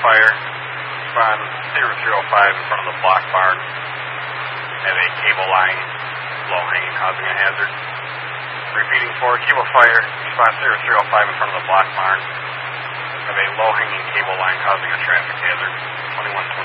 fire. Respond 0305 in front of the block barn. Have a cable line low hanging causing a hazard. Repeating 4, cable fire. Respond 0305 in front of the block barn. Have a low hanging cable line causing a traffic hazard. 2120.